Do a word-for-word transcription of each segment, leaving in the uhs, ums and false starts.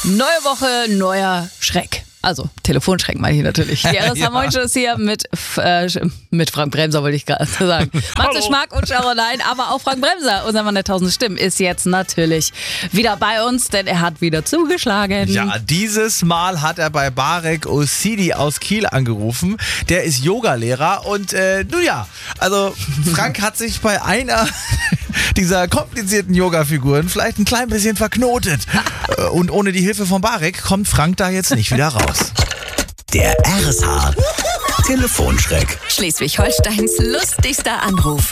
Neue Woche, neuer Schreck. Also, Telefonschreck meine ich natürlich. Die R S H Moin Show ist hier mit, äh, mit Frank Bremser, wollte ich gerade sagen. Matze Schmack und Caroline, aber auch Frank Bremser, unser Mann der tausend Stimmen, ist jetzt natürlich wieder bei uns, denn er hat wieder zugeschlagen. Ja, dieses Mal hat er bei Barek Osidi aus Kiel angerufen. Der ist Yogalehrer und, äh, nun ja, also Frank hat sich bei einer dieser komplizierten Yoga-Figuren vielleicht ein klein bisschen verknotet. Und ohne die Hilfe von Barek kommt Frank da jetzt nicht wieder raus. Der R S H Telefonschreck. Schleswig-Holsteins lustigster Anruf.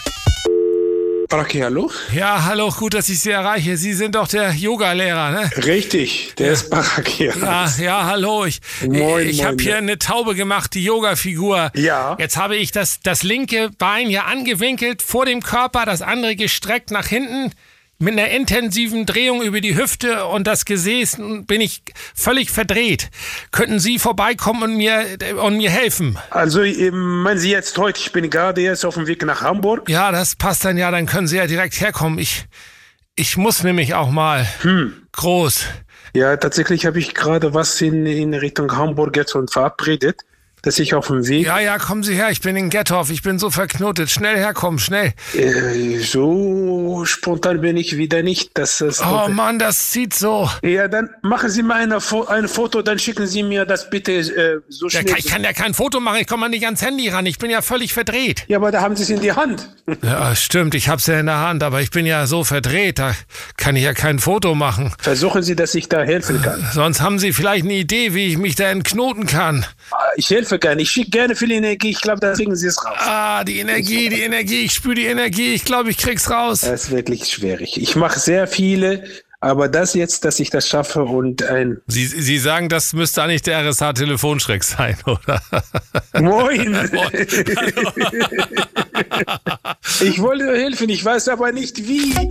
Baraki, hallo? Ja, hallo, gut, dass ich Sie erreiche. Sie sind doch der Yogalehrer, ne? Richtig, der ist Baraki. Ja, ja, hallo. Ich, Moin, ich habe hier eine Taube gemacht, die Yoga-Figur. Ja. Jetzt habe ich das, das linke Bein hier angewinkelt vor dem Körper, das andere gestreckt nach hinten. Mit einer intensiven Drehung über die Hüfte und das Gesäß bin ich völlig verdreht. Könnten Sie vorbeikommen und mir, und mir helfen? Also, meinen Sie jetzt heute, ich bin gerade jetzt auf dem Weg nach Hamburg? Ja, das passt dann ja, dann können Sie ja direkt herkommen. Ich, ich muss nämlich auch mal Hm. groß. Ja, tatsächlich habe ich gerade was in, in Richtung Hamburg jetzt und verabredet, dass ich auf dem Weg... Ja, ja, kommen Sie her, ich bin in Gettorf, ich bin so verknotet. Schnell herkommen, schnell. Äh, so spontan bin ich wieder nicht. Dass es Oh Mann, das zieht so. Ja, dann machen Sie mal eine, Fo- ein Foto, dann schicken Sie mir das bitte äh, so Ja, schnell. ich kann ja kein Foto machen, ich komme mal nicht ans Handy ran, ich bin ja völlig verdreht. Ja, aber da haben Sie es in die Hand. Ja, stimmt, ich hab's ja in der Hand, aber ich bin ja so verdreht, da kann ich ja kein Foto machen. Versuchen Sie, dass ich da helfen kann. Sonst haben Sie vielleicht eine Idee, wie ich mich da entknoten kann. Ich helfe gerne, ich schicke gerne viel Energie, ich glaube, da kriegen Sie es raus. Ah, die Energie, die Energie, ich spüre die Energie, ich glaube, ich krieg's raus. Das ist wirklich schwierig. Ich mache sehr viele, aber das jetzt, dass ich das schaffe und ein... Sie, Sie sagen, das müsste eigentlich der R S H-Telefonschreck sein, oder? Moin! Ich wollte helfen, ich weiß aber nicht wie.